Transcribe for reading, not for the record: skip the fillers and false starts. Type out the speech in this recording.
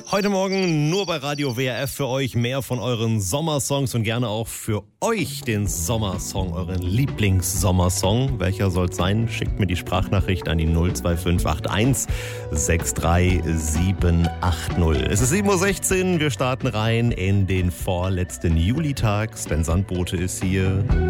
Heute Morgen nur bei Radio WRF für euch mehr von euren Sommersongs und gerne auch für euch den Sommersong, euren Lieblings-Sommersong. Welcher soll es sein? Schickt mir die Sprachnachricht an die 02581 63780. Es ist 7:16 Uhr, wir starten rein in den vorletzten Julitag. Sven Sandbote ist hier.